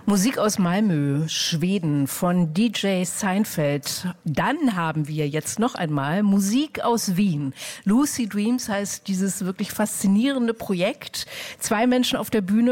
Musik aus Malmö, Schweden von DJ Seinfeld. Dann haben wir jetzt noch einmal Musik aus Wien. Lucid Dreams heißt dieses wirklich faszinierende Projekt. 2 Menschen auf der Bühne